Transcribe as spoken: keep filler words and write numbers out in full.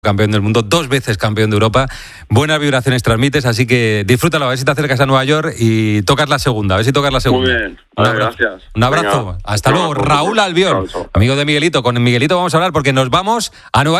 campeón del mundo, dos veces campeón de Europa. Buenas vibraciones transmites, así que disfrútalo, a ver si te acercas a Nueva York y tocas la segunda, a ver si tocas la segunda. Muy bien, Un vale, abrazo. gracias. Un abrazo. Venga. Hasta Un luego. abrazo. Raúl Albiol, Chao, chao. amigo de Miguelito. Con Miguelito vamos a hablar porque nos vamos a Nueva York.